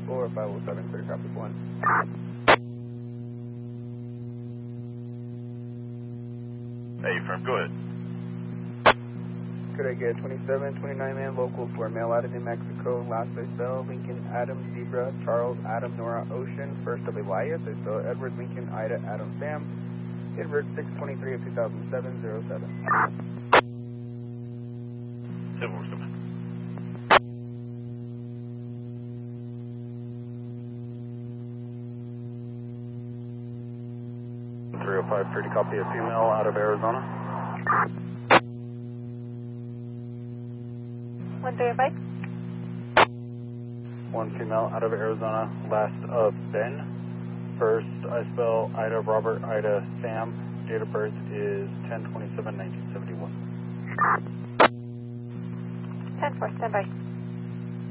or 507, clear copy 1. Hey, firm, go ahead. Could I get 27, 29 man local for mail out of New Mexico, last I spell Lincoln, Adam, Zebra, Charles, Adam, Nora, Ocean, first of Elias, I spell Edward, Lincoln, Ida, Adam, Sam, Edward 623 of 2007-07. 747. 305, copy a female out of Arizona. 135. One female out of Arizona, last of Ben. First, I spell Ida, Robert, Ida, Sam. Date of birth is 10/27/1971. 10-4, stand by.